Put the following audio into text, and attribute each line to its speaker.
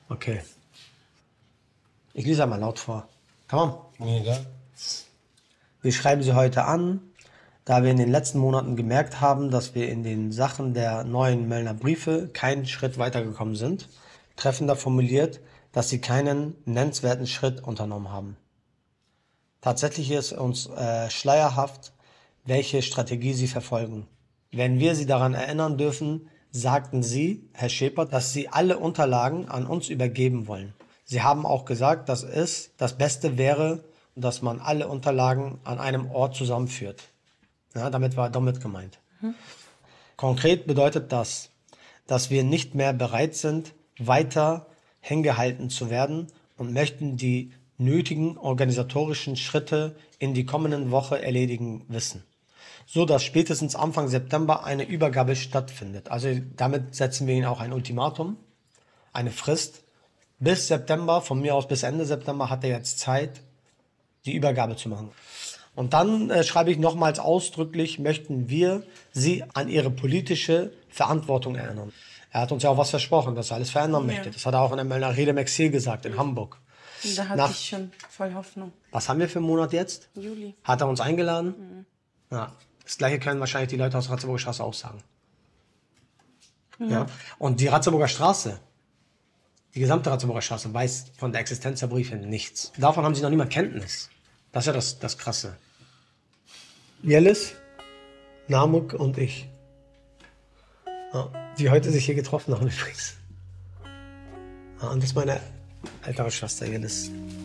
Speaker 1: Okay. Ich lese einmal laut vor. Komm.
Speaker 2: Mir egal.
Speaker 1: Wir schreiben Sie heute an, da wir in den letzten Monaten gemerkt haben, dass wir in den Sachen der neuen Möllner Briefe keinen Schritt weitergekommen sind. Treffender formuliert, dass Sie keinen nennenswerten Schritt unternommen haben. Tatsächlich ist uns schleierhaft, welche Strategie Sie verfolgen. Wenn wir Sie daran erinnern dürfen, sagten Sie, Herr Schepert, dass Sie alle Unterlagen an uns übergeben wollen. Sie haben auch gesagt, dass es das Beste wäre, dass man alle Unterlagen an einem Ort zusammenführt. Ja, damit war damit gemeint. Konkret bedeutet das, dass wir nicht mehr bereit sind, weiter hingehalten zu werden und möchten die nötigen organisatorischen Schritte in die kommenden Woche erledigen wissen, so dass spätestens Anfang September eine Übergabe stattfindet. Also damit setzen wir Ihnen auch ein Ultimatum, eine Frist. Bis September, von mir aus bis Ende September, hat er jetzt Zeit, die Übergabe zu machen. Und dann schreibe ich nochmals ausdrücklich, möchten wir Sie an Ihre politische Verantwortung erinnern. Er hat uns ja auch was versprochen, dass er alles verändern möchte. Das hat er auch in der Möllner Rede im Exil gesagt, in Hamburg.
Speaker 3: Da hatte ich schon voll Hoffnung.
Speaker 1: Was haben wir für einen Monat jetzt?
Speaker 3: Juli.
Speaker 1: Hat er uns eingeladen? Ja. Das gleiche können wahrscheinlich die Leute aus der Ratzeburger Straße auch sagen. Ja. Und die Ratzeburger Straße, die gesamte Ratzeburger Straße weiß von der Existenz der Briefe nichts. Davon haben sie noch niemand Kenntnis. Das ist ja das Krasse. Jellis, Namuk und ich. Ja, die heute sich hier getroffen haben übrigens. Ja, und das ist meine ältere Schwester Jellis.